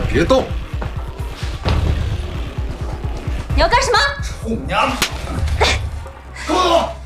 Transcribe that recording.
别动！ 你要干什么？ 臭娘们！给我走！